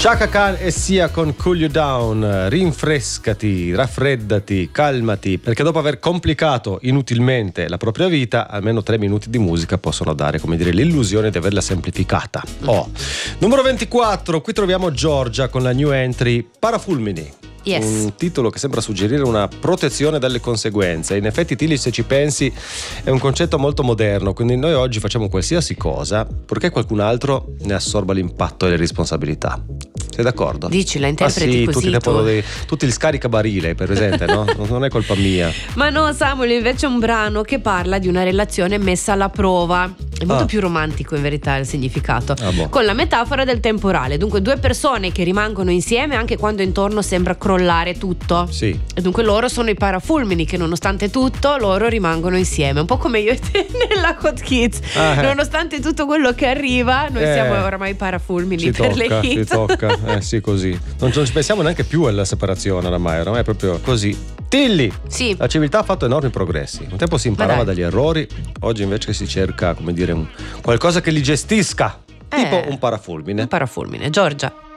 Chaka Khan e Sia con Cool You Down. Rinfrescati, raffreddati, calmati, perché dopo aver complicato inutilmente la propria vita, almeno 3 minuti di musica possono dare, come dire, l'illusione di averla semplificata. Numero 24, qui troviamo Giorgia con la new entry Parafulmini. Yes. Un titolo che sembra suggerire una protezione dalle conseguenze. In effetti, Tilly, se ci pensi, è un concetto molto moderno, quindi noi oggi facciamo qualsiasi cosa purché qualcun altro ne assorba l'impatto e le responsabilità. Sei d'accordo? Dici, la interpreti così tutti il scaricabarile, per presente, no? Non è colpa mia. Ma no, Samuel, invece è un brano che parla di una relazione messa alla prova. È molto più romantico in verità il significato, con la metafora del temporale. Dunque 2 persone che rimangono insieme anche quando intorno sembra crollare tutto. Sì. E dunque loro sono i parafulmini che nonostante tutto loro rimangono insieme. Un po' come io e te nella Hot Kids. Nonostante tutto quello che arriva, noi siamo oramai parafulmini per le hit. Ci tocca. Sì, così. Non ci pensiamo neanche più alla separazione oramai è proprio così. Tilly, sì. La civiltà ha fatto enormi progressi. Un tempo si imparava dagli errori, oggi invece si cerca, come dire, qualcosa che li gestisca, tipo un parafulmine. Un parafulmine, Giorgia.